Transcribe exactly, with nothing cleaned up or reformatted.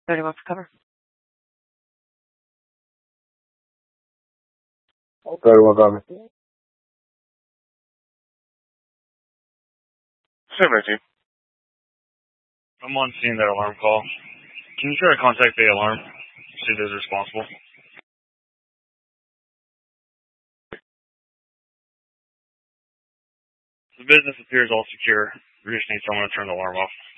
thirty-one for cover. thirty-one copy. seventy. I'm on scene that alarm call. Can you try to contact the alarm? See who's responsible. The business appears all secure. We just need someone to turn the alarm off.